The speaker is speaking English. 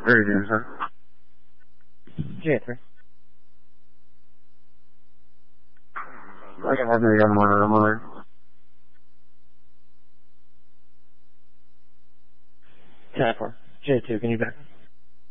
Very good, sir. J3. I can have you on my mother. J4. J2, can you back?